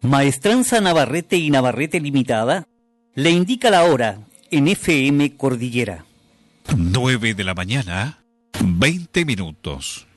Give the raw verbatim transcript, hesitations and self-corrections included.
Maestranza Navarrete y Navarrete Limitada le indica la hora en F M Cordillera. Nueve de la mañana, veinte minutos.